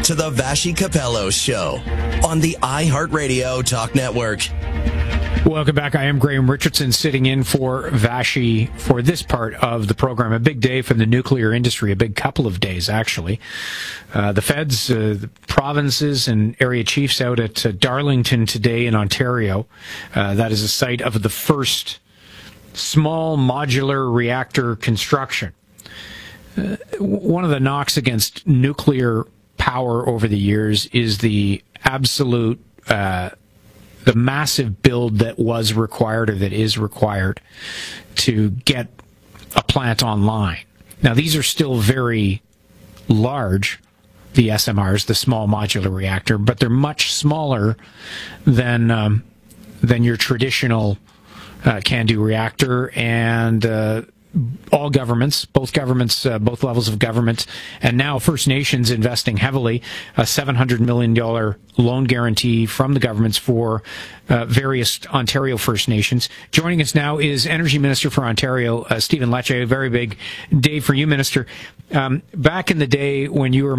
to the Vashi Capello Show on the iHeartRadio Talk Network. Welcome back. I am Graham Richardson, sitting in for Vashi for this part of the program. A big day for the nuclear industry, a big couple of days, actually. The feds, the provinces, and area chiefs out at Darlington today in Ontario. That is the site of the first small modular reactor construction. One of the knocks against nuclear power over the years is the absolute the massive build that was required or that is required to get a plant online. Now, these are still very large, the SMRs, the small modular reactor, but they're much smaller than your traditional CANDU reactor, and all governments, both levels of government, and now First Nations investing heavily, a $700 million loan guarantee from the governments for various Ontario First Nations. Joining us now is Energy Minister for Ontario, Stephen Lecce. A very big day for you, Minister. Back in the day when you were